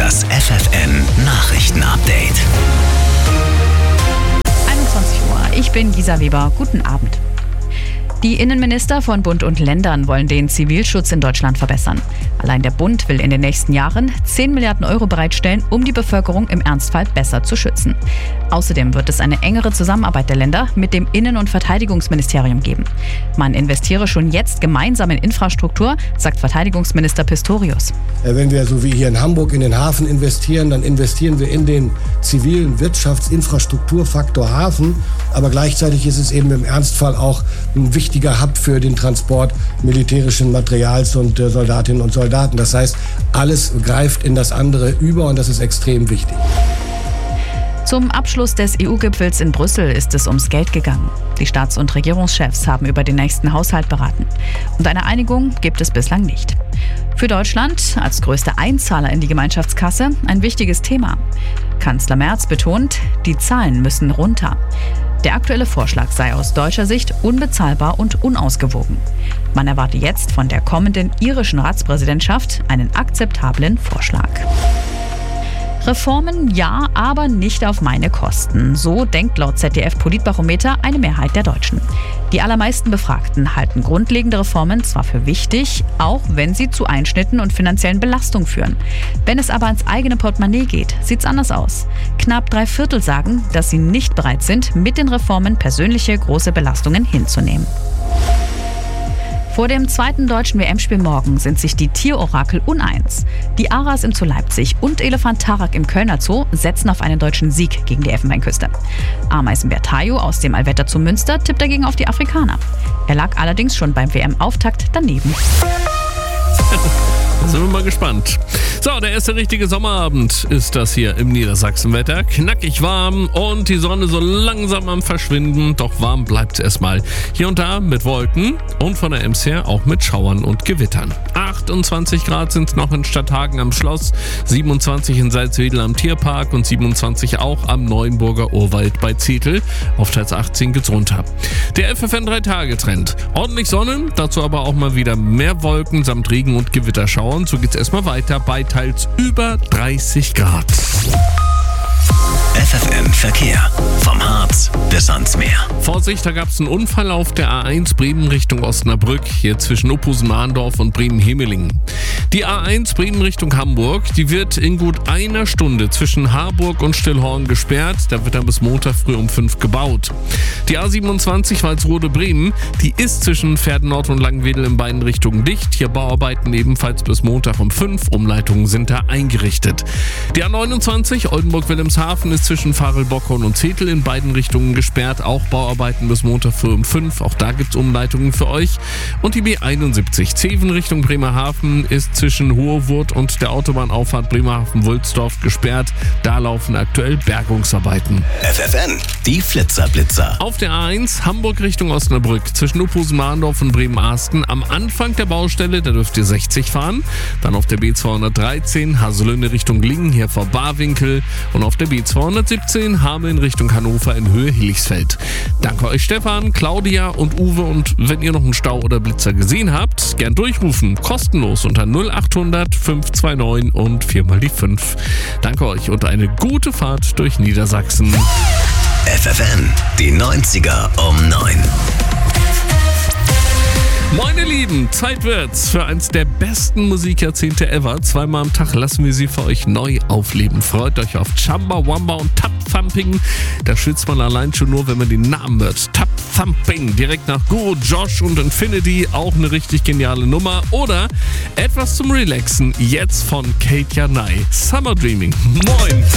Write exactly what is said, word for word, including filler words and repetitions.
Das F F N-Nachrichten-Update. einundzwanzig Uhr, ich bin Gisa Weber. Guten Abend. Die Innenminister von Bund und Ländern wollen den Zivilschutz in Deutschland verbessern. Allein der Bund will in den nächsten Jahren zehn Milliarden Euro bereitstellen, um die Bevölkerung im Ernstfall besser zu schützen. Außerdem wird es eine engere Zusammenarbeit der Länder mit dem Innen- und Verteidigungsministerium geben. Man investiere schon jetzt gemeinsam in Infrastruktur, sagt Verteidigungsminister Pistorius. Wenn wir so wie hier in Hamburg in den Hafen investieren, dann investieren wir in den zivilen Wirtschaftsinfrastrukturfaktor Hafen. Aber gleichzeitig ist es eben im Ernstfall auch ein wichtiger Hub für den Transport militärischen Materials und äh, Soldatinnen und Soldaten. Das heißt, alles greift in das andere über und das ist extrem wichtig. Zum Abschluss des E U-Gipfels in Brüssel ist es ums Geld gegangen. Die Staats- und Regierungschefs haben über den nächsten Haushalt beraten. Und eine Einigung gibt es bislang nicht. Für Deutschland als größter Einzahler in die Gemeinschaftskasse ein wichtiges Thema. Kanzler Merz betont, die Zahlen müssen runter. Der aktuelle Vorschlag sei aus deutscher Sicht unbezahlbar und unausgewogen. Man erwarte jetzt von der kommenden irischen Ratspräsidentschaft einen akzeptablen Vorschlag. Reformen ja, aber nicht auf meine Kosten. So denkt laut Z D F-Politbarometer eine Mehrheit der Deutschen. Die allermeisten Befragten halten grundlegende Reformen zwar für wichtig, auch wenn sie zu Einschnitten und finanziellen Belastungen führen. Wenn es aber ans eigene Portemonnaie geht, sieht's anders aus. Knapp drei Viertel sagen, dass sie nicht bereit sind, mit den Reformen persönliche große Belastungen hinzunehmen. Vor dem zweiten deutschen W M-Spiel morgen sind sich die Tierorakel uneins. Die Aras im Zoo Leipzig und Elefant Tarak im Kölner Zoo setzen auf einen deutschen Sieg gegen die Elfenbeinküste. Ameisenbär Tayo aus dem Allwetter Zoo Münster tippt dagegen auf die Afrikaner. Er lag allerdings schon beim W M-Auftakt daneben. Da sind wir mal gespannt. So, der erste richtige Sommerabend ist das hier im Niedersachsenwetter. Knackig warm und die Sonne so langsam am Verschwinden. Doch warm bleibt es erstmal. Hier und da mit Wolken und von der Ems her auch mit Schauern und Gewittern. achtundzwanzig Grad sind es noch in Stadthagen am Schloss, siebenundzwanzig in Salzwedel am Tierpark und siebenundzwanzig auch am Neuenburger Urwald bei Zetel. Auf teils achtzehn geht's runter. Der F F N drei Tage Trend. Ordentlich Sonne, dazu aber auch mal wieder mehr Wolken samt Regen und Gewitterschauern. So geht's erstmal weiter bei teils über dreißig Grad. F F N Verkehr. Vom Harz bis ans Meer. Vorsicht, da gab es einen Unfall auf der A eins Bremen Richtung Osnabrück, hier zwischen Uphusen-Mahndorf und Bremen-Hemelingen. Die A eins Bremen Richtung Hamburg, die wird in gut einer Stunde zwischen Harburg und Stillhorn gesperrt. Da wird dann bis Montag früh um fünf gebaut. Die A siebenundzwanzig Walsrode-Bremen, die ist zwischen Pferden-Nord und Langenwedel in beiden Richtungen dicht. Hier Bauarbeiten ebenfalls bis Montag um fünf. Umleitungen sind da eingerichtet. Die A neunundzwanzig Oldenburg-Wilhelmshaven ist zwischen Farel-Bockhorn und Zetel in beiden Richtungen gesperrt. Auch Bauarbeiten bis Montag früh um fünf. Auch da gibt es Umleitungen für euch. Und die B einundsiebzig Zeven Richtung Bremerhaven ist zwischen Hohewurt und der Autobahnauffahrt Bremerhaven-Wulsdorf gesperrt. Da laufen aktuell Bergungsarbeiten. F F N, die Flitzerblitzer. Auf der A eins Hamburg Richtung Osnabrück zwischen Uphusen-Mahndorf und Bremen-Arsten am Anfang der Baustelle, da dürft ihr sechzig fahren. Dann auf der B zweihundertdreizehn Haselünne Richtung Lingen, hier vor Barwinkel. Und auf der B zweihundertsiebzehn Hameln Richtung Hannover in Höhe Hillichsfeld. Danke euch Stefan, Claudia und Uwe, und wenn ihr noch einen Stau oder Blitzer gesehen habt, gern durchrufen. Kostenlos unter null achthundert fünf zwei neun und viermal die fünf. Danke euch und eine gute Fahrt durch Niedersachsen. F F N, die neunziger um neun. Meine Lieben, Zeit wird's für eins der besten Musikjahrzehnte ever. Zweimal am Tag lassen wir sie für euch neu aufleben. Freut euch auf Chamba Wamba und Tap Thumping. Da schwitzt man allein schon nur, wenn man den Namen hört. Tap Thumping, direkt nach Guru, Josh und Infinity. Auch eine richtig geniale Nummer. Oder etwas zum Relaxen, jetzt von Kate Janai. Summer Dreaming. Moin!